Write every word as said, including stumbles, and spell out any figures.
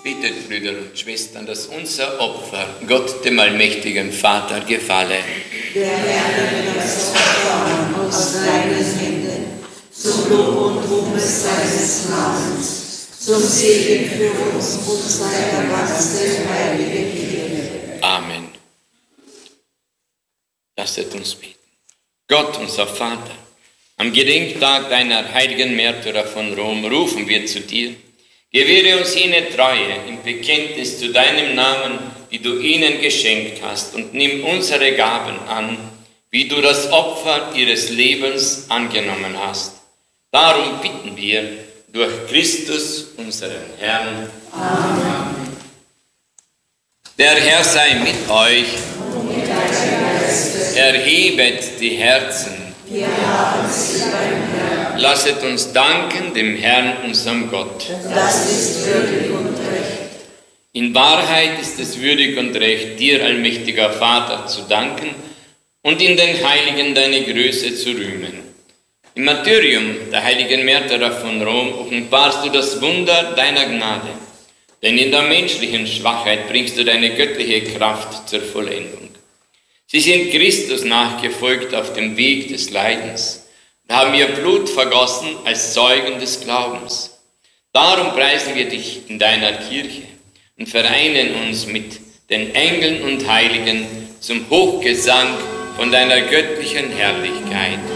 Bittet, Brüder und Schwestern, dass unser Opfer Gott, dem allmächtigen Vater, gefalle. Der Herr nimmt das Opfer aus deinen Händen, zum Lob und Ruhmes seines Namens, zum Segen für uns und seiner ganzen heiligen Kirche. Amen. Lasset uns beten. Gott, unser Vater, am Gedenktag deiner heiligen Märtyrer von Rom rufen wir zu dir. Gewähre uns jene Treue im Bekenntnis zu deinem Namen, die du ihnen geschenkt hast, und nimm unsere Gaben an, wie du das Opfer ihres Lebens angenommen hast. Darum bitten wir durch Christus, unseren Herrn. Amen. Der Herr sei mit euch. Und mit deinem Geiste. Erhebet die Herzen. Wir haben sie beim Herrn. Lasset uns danken dem Herrn, unserem Gott. Das ist würdig und recht. In Wahrheit ist es würdig und recht, dir, allmächtiger Vater, zu danken und in den Heiligen deine Größe zu rühmen. Im Martyrium der heiligen Märtyrer von Rom offenbarst du das Wunder deiner Gnade, denn in der menschlichen Schwachheit bringst du deine göttliche Kraft zur Vollendung. Sie sind Christus nachgefolgt auf dem Weg des Leidens und haben ihr Blut vergossen als Zeugen des Glaubens. Darum preisen wir dich in deiner Kirche und vereinen uns mit den Engeln und Heiligen zum Hochgesang von deiner göttlichen Herrlichkeit.